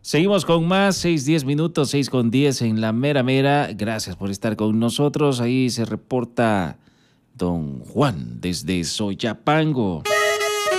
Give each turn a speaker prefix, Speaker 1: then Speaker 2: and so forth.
Speaker 1: Seguimos con más, 6:10, 6:10 en la mera mera. Gracias por estar con nosotros. Ahí se reporta don Juan desde Soyapango.